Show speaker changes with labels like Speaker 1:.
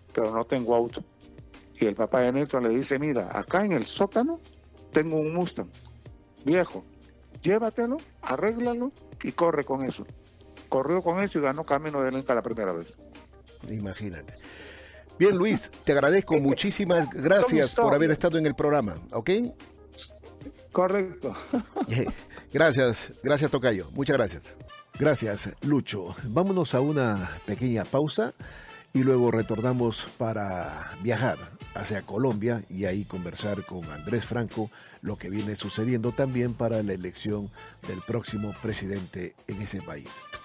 Speaker 1: pero no tengo auto. Y el papá de Néstor le dice, mira, acá en el sótano tengo un Mustang viejo, llévatelo, arréglalo y corre con eso. Corrió con eso y ganó Camino del Inca la primera vez.
Speaker 2: Imagínate. Bien, Luis, te agradezco, muchísimas gracias por haber estado en el programa, ¿ok?
Speaker 1: Correcto.
Speaker 2: Gracias Tocayo, muchas gracias. Gracias, Lucho. Vámonos a una pequeña pausa y luego retornamos para viajar hacia Colombia y ahí conversar con Andrés Franco lo que viene sucediendo también para la elección del próximo presidente en ese país.